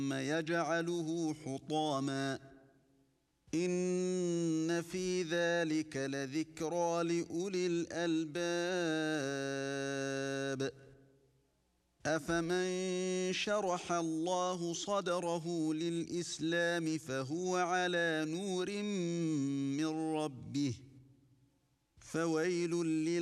ثم يجعله حطاما إن في ذلك لذكرى لأولي الألباب أفمن شرح الله صدره للإسلام فهو على نور من ربه فويل